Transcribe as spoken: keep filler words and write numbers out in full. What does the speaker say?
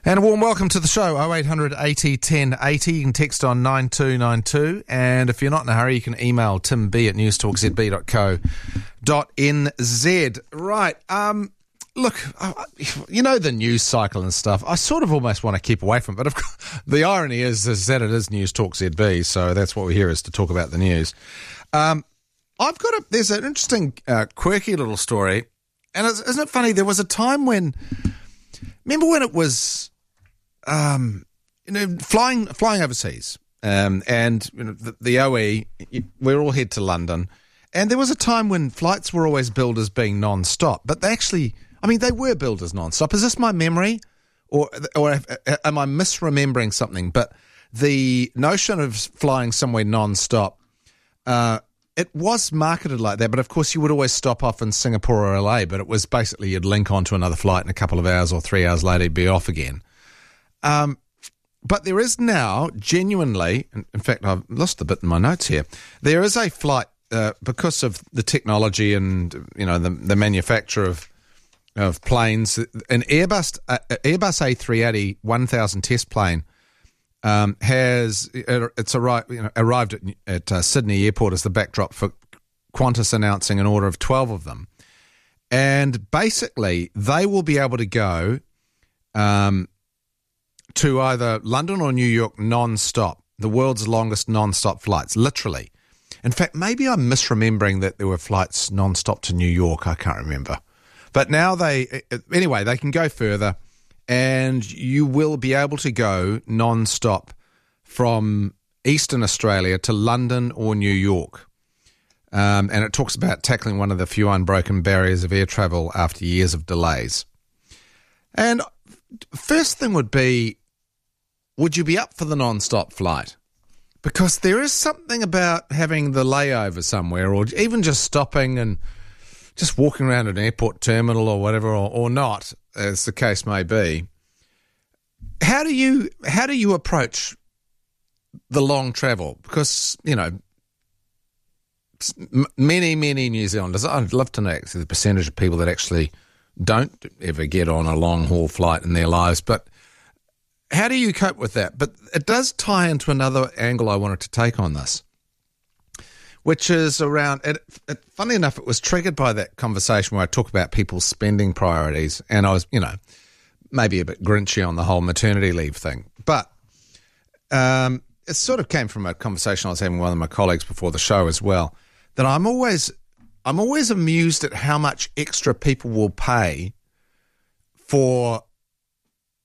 And a warm welcome to the show, oh eight hundred eighty ten eighty. You can text on nine two nine two. And if you're not in a hurry, you can email tim b at newstalk z b dot co dot n z. Right. Um, look, you know the news cycle and stuff. I sort of almost want to keep away from it. But of course, the irony is, is that it is Newstalk Z B, so that's what we're here is to talk about the news. Um, I've got a, there's an interesting, uh, quirky little story. And it's, isn't it funny? There was a time when, remember when it was, um, you know, flying flying overseas, um, and you know, the, the O E, we're all head to London, and there was a time when flights were always billed as being non-stop, but they actually, I mean, they were billed as non-stop. Is this my memory, or or am I misremembering something? But the notion of flying somewhere non-stop, uh, it was marketed like that, but of course you would always stop off in Singapore or L A, but it was basically you'd link onto another flight in a couple of hours or three hours later you'd be off again. Um, but there is now genuinely, in, in fact, I've lost a bit in my notes here. There is a flight uh, because of the technology and you know the, the manufacture of of planes. An Airbus uh, Airbus A three eighty one thousand test plane um, has it's arrived you know, arrived at, at uh, Sydney Airport as the backdrop for Qantas announcing an order of twelve of them, and basically they will be able to go. Um, to either London or New York non-stop, the world's longest non-stop flights, literally. In fact, maybe I'm misremembering that there were flights non-stop to New York. I can't remember. But now they, anyway, they can go further and you will be able to go non-stop from Eastern Australia to London or New York. Um, and it talks about tackling one of the few unbroken barriers of air travel after years of delays. And first thing would be, would you be up for the non-stop flight? Because there is something about having the layover somewhere or even just stopping and just walking around an airport terminal or whatever, or, or not, as the case may be. How do you how do you approach the long travel? Because, you know, many, many New Zealanders, I'd love to know the percentage of people that actually don't ever get on a long-haul flight in their lives, but how do you cope with that? But it does tie into another angle I wanted to take on this, which is around, it, it, funny enough, it was triggered by that conversation where I talk about people's spending priorities, and I was, you know, maybe a bit grinchy on the whole maternity leave thing. But um, it sort of came from a conversation I was having with one of my colleagues before the show as well, that I'm always, I'm always amused at how much extra people will pay for